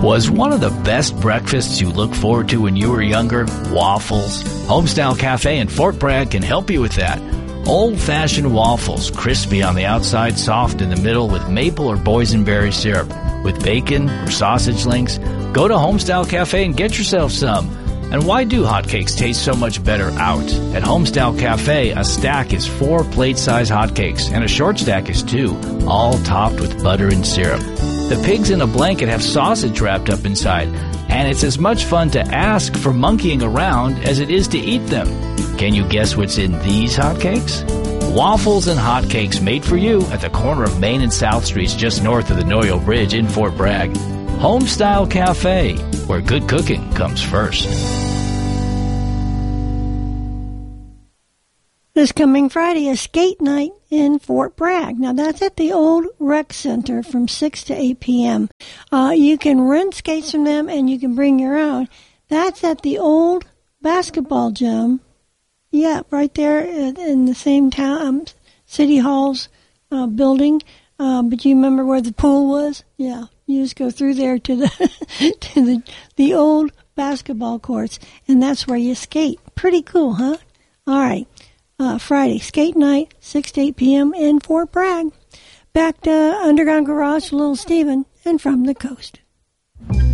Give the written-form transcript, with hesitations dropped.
Was one of the best breakfasts you looked forward to when you were younger waffles? Homestyle Cafe in Fort Bragg can help you with that. Old-fashioned waffles, crispy on the outside, soft in the middle with maple or boysenberry syrup. With bacon or sausage links, go to Homestyle Cafe and get yourself some. And why do hotcakes taste so much better out? At Homestyle Cafe, a stack is 4 plate-size hotcakes, and a short stack is 2, all topped with butter and syrup. The pigs in a blanket have sausage wrapped up inside, and it's as much fun to ask for monkeying around as it is to eat them. Can you guess what's in these hotcakes? Waffles and hotcakes made for you at the corner of Main and South Streets just north of the Noyo Bridge in Fort Bragg. Homestyle Cafe, where good cooking comes first. This coming Friday is skate night in Fort Bragg. Now, that's at the old rec center from 6 to 8 p.m. You can rent skates from them, and you can bring your own. That's at the old basketball gym. Yeah, right there in the same town, City Hall's building. But you remember where the pool was? Yeah, you just go through there to the old basketball courts, and that's where you skate. Pretty cool, huh? All right. Friday, skate night, 6 to 8 p.m. in Fort Bragg. Back to Underground Garage, Little Steven, and From the Coast.